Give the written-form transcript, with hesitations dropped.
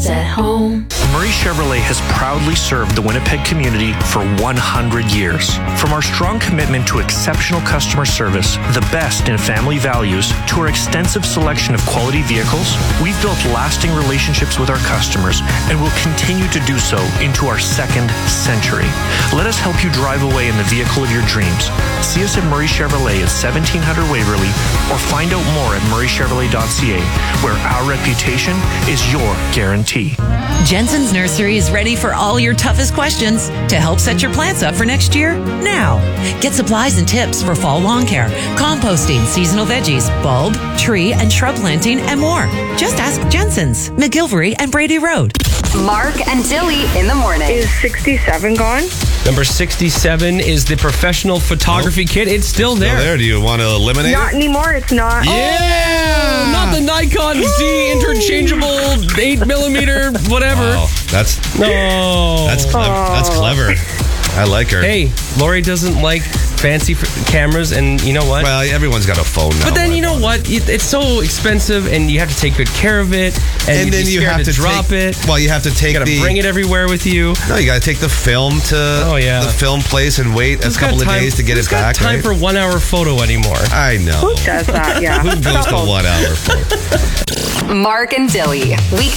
it's at home. Murray Chevrolet has proudly served the Winnipeg community for 100 years. From our strong commitment to exceptional customer service, the best in family values, to our extensive selection of quality vehicles, we've built lasting relationships with our customers and will continue to do so into our second century. Let us help you drive away in the vehicle of your dreams. See us at Murray Chevrolet at 1700 Waverly or find out more at murraychevrolet.ca, where our reputation is your guarantee. Jensen's Nursery is ready for all your toughest questions to help set your plants up for next year now. Get supplies and tips for fall lawn care, composting, seasonal veggies, bulb, tree, and shrub planting, and more. Just ask Jensen's, McGilvery and Brady Road. Mark and Dilly in the morning. Is 67 gone? Number 67 is the professional photography kit. It's still there. Still there. Do you want to eliminate Not it? anymore. It's not. Yeah! Not the Nikon Z interchangeable 8mm, whatever. Wow. That's clever. That's clever. I like her. Hey, Lori doesn't like fancy cameras, and you know what? Well, everyone's got a phone now. But then you know what? It's so expensive, and you have to take good care of it, and then you have to drop it. Well, you have to take You got to bring it everywhere with you. No, you got to take the film to the film place and wait a couple of days to get it back. Who's got time for 1 hour photo anymore? I know. Who does that? Yeah. Who goes to 1 hour photo? Mark and Dilly.